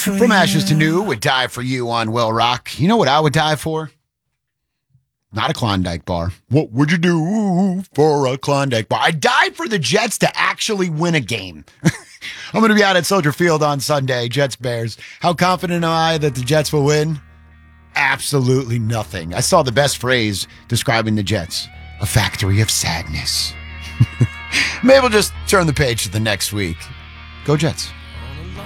From Ashes to New would die for you on Will Rock. You know what I would die for? Not a Klondike bar. What would you do for a Klondike bar? I'd die for the Jets to actually win a game. I'm going to be out at Soldier Field on Sunday, Jets-Bears. How confident am I that the Jets will win? Absolutely nothing. I saw the best phrase describing the Jets. A factory of sadness. Maybe we'll just turn the page to the next week. Go Jets.